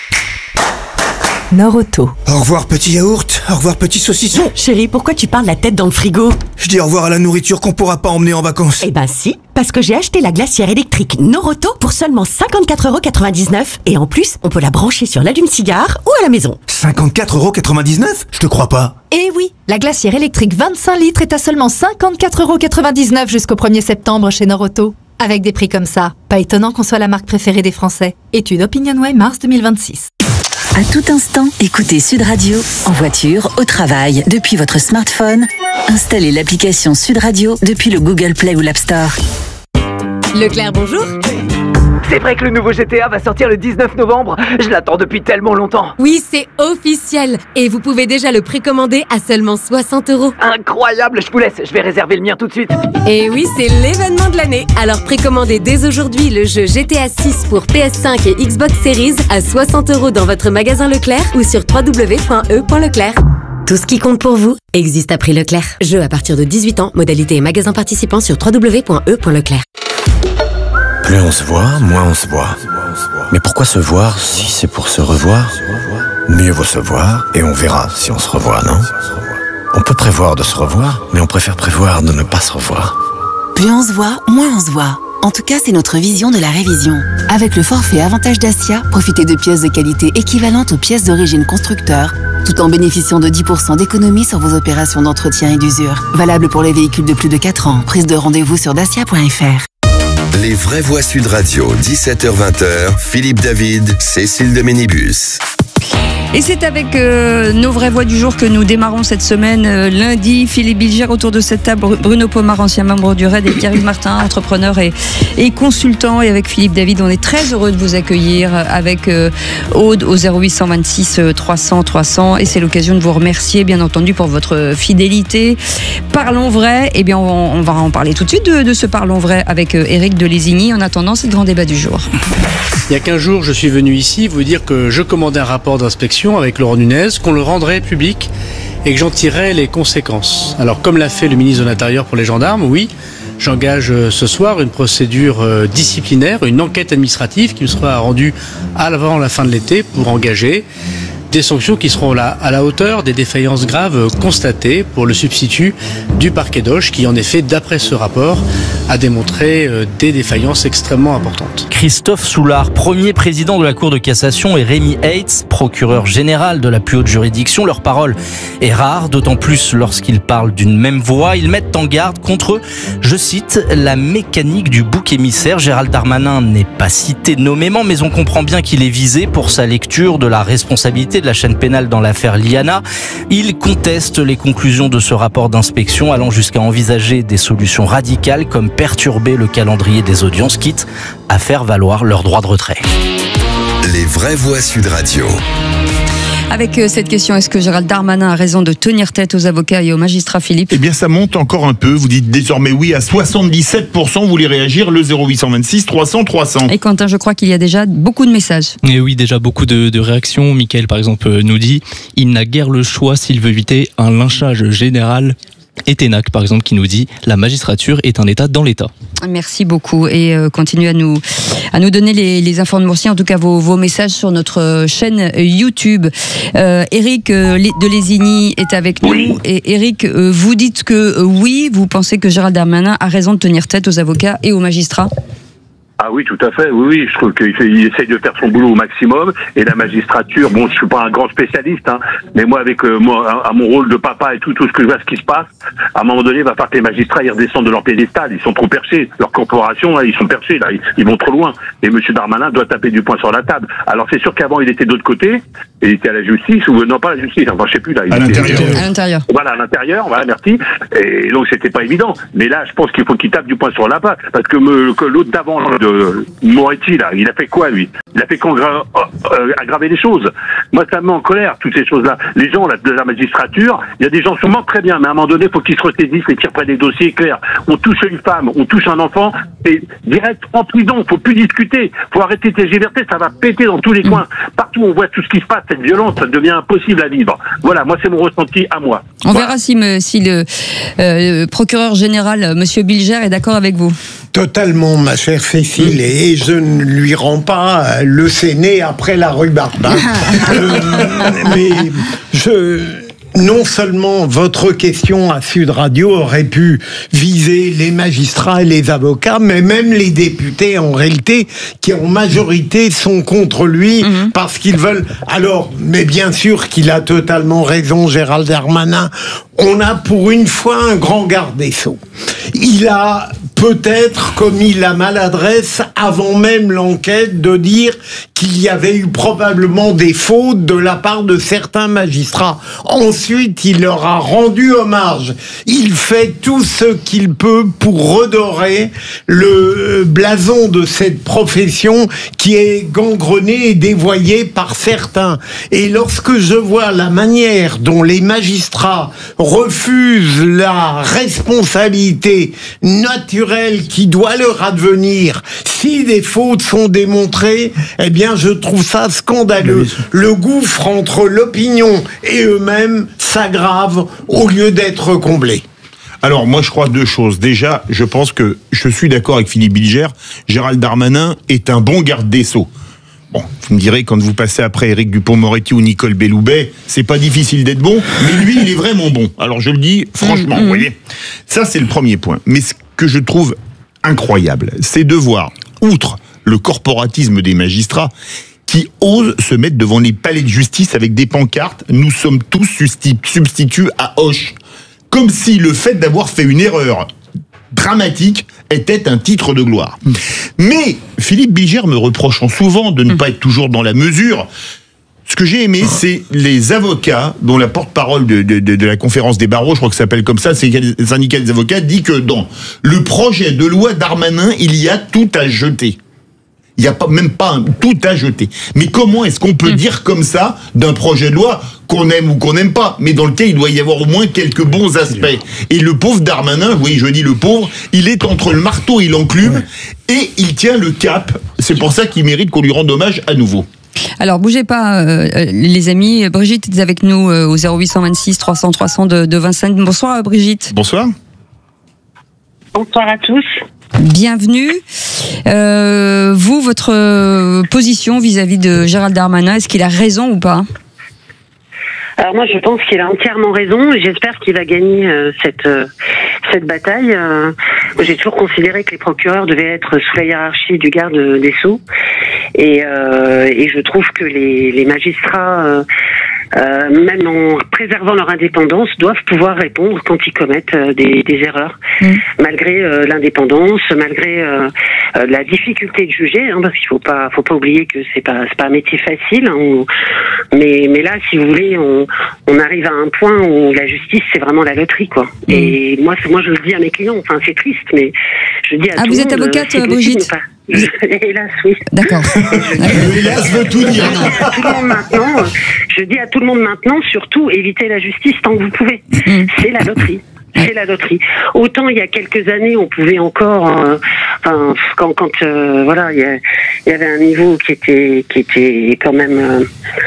Nord-Auto.
Au revoir petit yaourt, au revoir petit saucisson.
Chérie, pourquoi tu parles la tête dans le frigo ?
Je dis au revoir à la nourriture qu'on pourra pas emmener en vacances.
Eh ben si, parce que j'ai acheté la glacière électrique Nord-Auto pour seulement cinquante-quatre euros quatre-vingt-dix-neuf et en plus, on peut la brancher sur l'allume-cigare ou à la maison.
cinquante-quatre euros quatre-vingt-dix-neuf ? Je te crois pas.
Eh oui, la glacière électrique vingt-cinq litres est à seulement cinquante-quatre euros quatre-vingt-dix-neuf jusqu'au premier septembre chez Nord-Auto. Avec des prix comme ça, pas étonnant qu'on soit la marque préférée des Français. Étude OpinionWay mars deux mille vingt-six.
À tout instant, écoutez Sud Radio, en voiture, au travail, depuis votre smartphone. Installez l'application Sud Radio depuis le Google Play ou l'App Store.
Leclerc, bonjour.
C'est vrai que le nouveau G T A va sortir le dix-neuf novembre. Je l'attends depuis tellement longtemps.
Oui, c'est officiel. Et vous pouvez déjà le précommander à seulement soixante euros.
Incroyable, je vous laisse. Je vais réserver le mien tout de suite.
Et oui, c'est l'événement de l'année. Alors précommandez dès aujourd'hui le jeu G T A six pour P S cinq et Xbox Series à soixante euros dans votre magasin Leclerc ou sur w w w point e point leclerc. Tout ce qui compte pour vous existe à prix Leclerc. Jeu à partir de dix-huit ans, modalité et magasin participant sur w w w point e point leclerc.
Plus on se voit, moins on se voit. Mais pourquoi se voir si c'est pour se revoir ? Mieux vaut se voir et on verra si on se revoit, non ? On peut prévoir de se revoir, mais on préfère prévoir de ne pas se revoir.
Plus on se voit, moins on se voit.
En tout cas, c'est notre vision de la révision. Avec le forfait Avantage Dacia, profitez de pièces de qualité équivalentes aux pièces d'origine constructeur, tout en bénéficiant de dix pour cent d'économie sur vos opérations d'entretien et d'usure. Valable pour les véhicules de plus de quatre ans. Prise de rendez-vous sur dacia point f r.
Les vraies voix Sud Radio, dix-sept heures vingt, Philippe David, Cécile de Ménibus.
Et c'est avec euh, nos vraies voix du jour que nous démarrons cette semaine euh, lundi. Philippe Bilger autour de cette table, Bruno Pomar, ancien membre du R A I D, et Pierre-Yves Martin, entrepreneur et, et consultant. Et avec Philippe David, on est très heureux de vous accueillir avec euh, Aude au zéro huit cent vingt-six trois cents trois cents. Et c'est l'occasion de vous remercier, bien entendu, pour votre fidélité. Parlons vrai. Eh bien, on, on va en parler tout de suite de, de ce Parlons vrai avec euh, Éric de Lésigny. En attendant, c'est le grand débat du jour.
Il y a quinze jours, je suis venu ici vous dire que je commandais un rapport d'inspection avec Laurent Nunez, qu'on le rendrait public et que j'en tirerais les conséquences. Alors, comme l'a fait le ministre de l'Intérieur pour les gendarmes, oui, j'engage ce soir une procédure disciplinaire, une enquête administrative qui me sera rendue avant la fin de l'été pour engager des sanctions qui seront là à la hauteur des défaillances graves constatées pour le substitut du parquet d'Auch qui, en effet, d'après ce rapport, a démontré des défaillances extrêmement importantes.
Christophe Soulard, premier président de la Cour de cassation, et Rémi Heitz, procureur général de la plus haute juridiction. Leur parole est rare, d'autant plus lorsqu'ils parlent d'une même voix. Ils mettent en garde contre, je cite, la mécanique du bouc émissaire. Gérald Darmanin n'est pas cité nommément, mais on comprend bien qu'il est visé pour sa lecture de la responsabilité de la chaîne pénale dans l'affaire Liana. Il conteste les conclusions de ce rapport d'inspection, allant jusqu'à envisager des solutions radicales comme perturber le calendrier des audiences, quitte à faire valoir leur droit de retrait.
Les vraies voix Sud Radio.
Avec cette question, est-ce que Gérald Darmanin a raison de tenir tête aux avocats et aux magistrats, Philippe ?
Eh bien, ça monte encore un peu. Vous dites désormais oui à soixante-dix-sept pour cent. Vous voulez réagir, le zéro huit cent vingt-six trois cents trois cents.
Et Quentin, je crois qu'il y a déjà beaucoup de messages.
Et oui, déjà beaucoup de, de réactions. Mickaël, par exemple, nous dit « Il n'a guère le choix s'il veut éviter un lynchage général ». Et Ténac, par exemple, qui nous dit « La magistrature est un État dans l'État ».
Merci beaucoup et euh, continuez à nous, à nous donner les, les informations, en tout cas vos, vos messages sur notre chaîne YouTube. Euh, Éric euh, de Lésigny est avec nous. Oui. Et Éric, euh, vous dites que euh, oui, vous pensez que Gérald Darmanin a raison de tenir tête aux avocats et aux magistrats ?
Ah oui, tout à fait. Oui, oui, je trouve qu'il fait, il essaye de faire son boulot au maximum. Et la magistrature, bon, je suis pas un grand spécialiste, hein, mais moi, avec euh, moi, à, à mon rôle de papa et tout, tout ce que je vois, ce qui se passe, à un moment donné, il va falloir que les magistrats, ils redescendent de leur piédestal. Ils sont trop perchés. Leur corporation, là, ils sont perchés, là, ils, ils vont trop loin. Et M. Darmanin doit taper du poing sur la table. Alors, c'est sûr qu'avant, il était de l'autre côté. Il était à la justice, ou non, pas à la justice, enfin, je sais plus, là. Il
à
était,
l'intérieur.
À l'intérieur.
Voilà, à l'intérieur, voilà, merci. Et donc, c'était pas évident. Mais là, je pense qu'il faut qu'il tape du poing sur la table. Parce que, me, que l'autre d'avant, de, Moretti, là, il a fait quoi, lui? Il a fait qu'aggraver euh, aggraver les choses. Moi, ça me met en colère, toutes ces choses-là. Les gens, là, de la magistrature, il y a des gens sûrement très bien, mais à un moment donné, il faut qu'ils se ressaisissent et qu'ils reprennent des dossiers clairs. On touche une femme, on touche un enfant, c'est direct en prison, faut plus discuter. Faut arrêter tes libertés, ça va péter dans tous les coins. Partout, on voit tout ce qui se passe, cette violence, ça devient impossible à vivre. Voilà, moi, c'est mon ressenti à moi.
On
voilà.
verra si, me, si le euh, procureur général, Monsieur Bilger, est d'accord avec vous.
Totalement, ma chère Cécile, mmh. et je ne lui rends pas le séné après la rhubarbe. Hein. euh, mais je... Non seulement votre question à Sud Radio aurait pu viser les magistrats et les avocats, mais même les députés, en réalité, qui en majorité sont contre lui, mmh. parce qu'ils veulent... Alors, mais bien sûr qu'il a totalement raison, Gérald Darmanin, on a pour une fois un grand garde des Sceaux. Il a peut-être commis la maladresse avant même l'enquête de dire qu'il y avait eu probablement des fautes de la part de certains magistrats. Ensuite, il leur a rendu hommage. Il fait tout ce qu'il peut pour redorer le blason de cette profession qui est gangrenée et dévoyée par certains. Et lorsque je vois la manière dont les magistrats refusent la responsabilité naturelle qui doit leur advenir si des fautes sont démontrées, eh bien je trouve ça scandaleux. Le gouffre entre l'opinion et eux-mêmes s'aggrave au lieu d'être comblé.
Alors, moi, je crois deux choses. Déjà, je pense que je suis d'accord avec Philippe Bilger. Gérald Darmanin est un bon garde des Sceaux. Bon, vous me direz, quand vous passez après Éric Dupond-Moretti ou Nicole Belloubet, c'est pas difficile d'être bon, mais lui, il est vraiment bon. Alors, je le dis franchement, mmh, mmh. vous voyez. Ça, c'est le premier point. Mais ce que je trouve incroyable, c'est de voir, outre le corporatisme des magistrats, qui osent se mettre devant les palais de justice avec des pancartes « Nous sommes tous substituts à Hoche ». Comme si le fait d'avoir fait une erreur dramatique était un titre de gloire. Mmh. Mais Philippe Bilger me reprochant souvent de ne mmh. pas être toujours dans la mesure, ce que j'ai aimé, c'est les avocats, dont la porte-parole de, de, de, de la conférence des barreaux, je crois que ça s'appelle comme ça, c'est le syndicat des avocats, dit que dans le projet de loi Darmanin, il y a tout à jeter. Il n'y a pas, même pas un, tout à jeter. Mais comment est-ce qu'on peut mmh. dire comme ça d'un projet de loi qu'on aime ou qu'on n'aime pas, mais dans lequel il doit y avoir au moins quelques bons aspects. Et le pauvre Darmanin, oui, je dis le pauvre, il est entre le marteau et l'enclume, ouais. et il tient le cap. C'est pour ça qu'il mérite qu'on lui rende hommage à nouveau.
Alors, bougez pas, euh, les amis. Brigitte est avec nous euh, au zéro huit cent vingt-six trois cents trois cents de, de Vincennes. Bonsoir, Brigitte.
Bonsoir.
Bonsoir à tous.
Bienvenue. Euh, vous, votre position vis-à-vis de Gérald Darmanin, est-ce qu'il a raison ou pas ?
Alors moi, je pense qu'il a entièrement raison et j'espère qu'il va gagner euh, cette euh, cette bataille. Euh, j'ai toujours considéré que les procureurs devaient être sous la hiérarchie du garde des Sceaux et, euh, et je trouve que les, les magistrats, euh, euh, même en préservant leur indépendance, doivent pouvoir répondre quand ils commettent euh, des, des erreurs, mmh. malgré euh, l'indépendance, malgré euh, euh, la difficulté de juger, hein, parce qu'il faut pas faut pas oublier que c'est pas c'est pas un métier facile. Hein, on, mais mais là, si vous voulez, on on arrive à un point où la justice, c'est vraiment la loterie, quoi. Mmh. Et moi, moi, je le dis à mes clients. Enfin, c'est triste, mais je dis à
ah,
tout
vous
le
êtes
monde,
avocate,
c'est
Brigitte
possible, Hélas, oui.
D'accord.
Hélas veut tout dire.
Je dis à tout le monde maintenant, je dis à tout le monde maintenant, surtout, évitez la justice tant que vous pouvez. Mmh. C'est la loterie. C'est la loterie. Autant il y a quelques années, on pouvait encore, euh, enfin, quand, quand euh, voilà, il y, y avait un niveau qui était, qui était quand même, euh,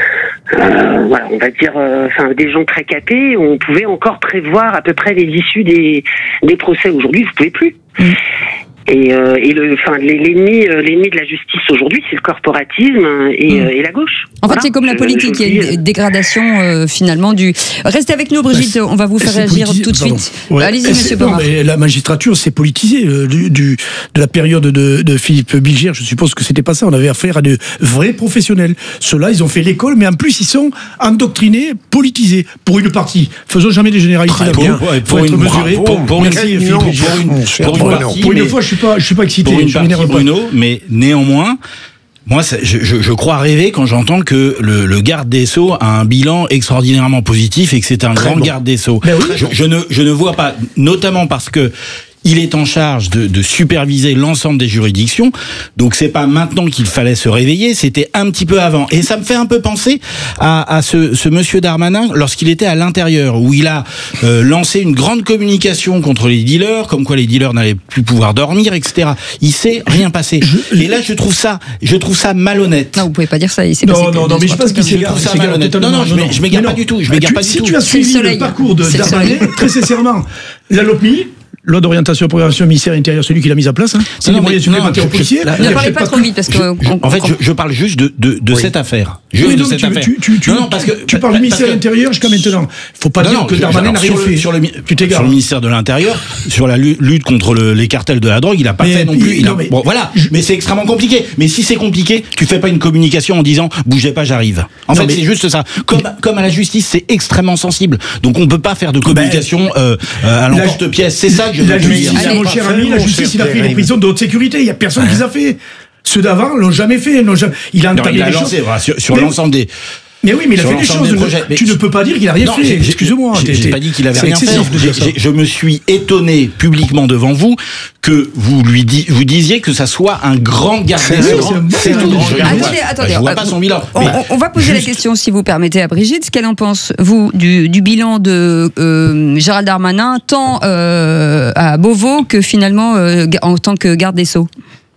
euh, voilà, on va dire, enfin, euh, des gens très capés. On pouvait encore prévoir à peu près les issues des des procès. Aujourd'hui, vous pouvez plus. Mmh. Et, euh, et le, enfin, l'ennemi, euh, l'ennemi de la justice aujourd'hui, c'est le corporatisme et, mmh. euh, et la gauche.
En
voilà.
fait, c'est comme la politique, il y a une dégradation euh, finalement du. Restez avec nous, Brigitte. On va vous faire réagir tout de suite.
Ouais.
Allez-y, Monsieur Pomar.
La magistrature s'est politisée euh, du, du, de la période de, de Philippe Bilger. Je suppose que c'était pas ça. On avait affaire à de vrais professionnels. Ceux-là, ils ont fait l'école, mais en plus, ils sont endoctrinés, politisés pour une partie. Faisons jamais des généralités là-dedans. Il faut être mesuré.
Pour, pour,
Merci,
une,
Philippe
pour,
Bilger.
pour, une, pour, une partie,
pour une
mais,
fois, je suis pas, je suis pas excité.
Pour une
je
partie,
m'énerve pas.
Bruno, mais néanmoins. Moi, ça, je, je, je crois rêver quand j'entends que le, le garde des Sceaux a un bilan extraordinairement positif et que c'est un
Très
grand
bon.
garde des Sceaux.
Ben oui.
je, je, ne, je ne vois pas, notamment parce que il est en charge de, de superviser l'ensemble des juridictions, donc c'est pas maintenant qu'il fallait se réveiller, c'était un petit peu avant. Et ça me fait un peu penser à, à ce, ce monsieur Darmanin lorsqu'il était à l'intérieur, où il a euh, lancé une grande communication contre les dealers, comme quoi les dealers n'allaient plus pouvoir dormir, et cetera. Il s'est rien passé. Je, et là, je trouve ça, je trouve ça malhonnête.
Non, vous pouvez pas dire ça. Il s'est
non,
passé
non, non, mais je pense qu'il s'est
Je trouve ça malhonnête. Non, non, je, je m'égare pas du tout. Je m'égare pas du
si
tout.
tu as suivi le, le parcours de Darmanin, très sincèrement, la LOPMI, loi d'orientation et programmation ministère de l'Intérieur, celui qui l'a mise en place, hein. C'est des moyens supplémentaires aux policiers.
Ne parlez pas trop vite parce que.
Je, je, en fait, je, je parle juste de, de, de oui. cette affaire. Juste oui, non, de cette
tu,
affaire.
Tu, tu, tu,
non, non, parce que
tu parles du ministère de l'Intérieur jusqu'à maintenant. Faut pas non, dire non, que Darmanin n'a rien fait.
Sur le, tu t'égares. Sur le ministère de l'Intérieur, sur la lutte contre le, les cartels de la drogue, il a pas mais, fait non plus. Il non, a, mais, bon, voilà. Je, mais c'est extrêmement compliqué. Mais si c'est compliqué, tu fais pas une communication en disant bougez pas, j'arrive. En fait, c'est juste ça. Comme comme à la justice, c'est extrêmement sensible. Donc on peut pas faire de communication à l'emporte-pièce. C'est ça que je veux dire.
Mon cher ami, la justice, il a fait les prisons de haute sécurité. Il n'y a personne qui les a fait. Ceux d'avant l'ont jamais fait. L'ont jamais... Il a entamé
les
choses.
Sur, sur l'ensemble des.
Mais oui, mais il a fait des choses. Des tu ne peux pas dire qu'il a rien
non,
fait. Excuse-moi.
J'ai pas dit qu'il avait rien fait. Je me suis étonné publiquement devant vous que vous lui di- vous disiez que ça soit un grand garde des Sceaux.
C'est tout. Attendez, attendez.
Je vois pas son bilan.
On, on va poser juste la question, si vous permettez, à Brigitte, ce qu'elle en pense, vous, du, du bilan de euh, Gérald Darmanin, tant euh, à Beauvau que finalement euh, en tant que garde des Sceaux.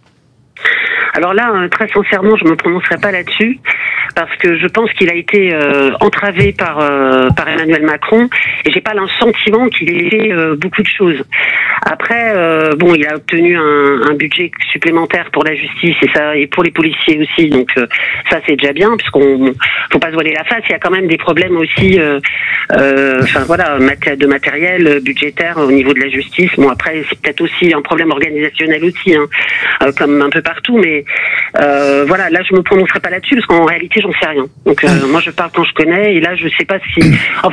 Alors là, très sincèrement, je me prononcerai pas là-dessus parce que je pense qu'il a été euh, entravé par euh, par Emmanuel Macron et j'ai pas le sentiment qu'il ait fait euh, beaucoup de choses. Après, euh, bon, il a obtenu un, un budget supplémentaire pour la justice et ça et pour les policiers aussi. Donc euh, ça c'est déjà bien, puisqu'on faut pas se voiler la face. Il y a quand même des problèmes aussi, euh, euh, enfin voilà, de matériel budgétaire au niveau de la justice. Bon après c'est peut-être aussi un problème organisationnel aussi, hein, euh, comme un peu partout. Mais euh, voilà, là je me prononcerai pas là-dessus parce qu'en réalité j'en sais rien. Donc euh, moi je parle quand je connais et là je sais pas si. En fait,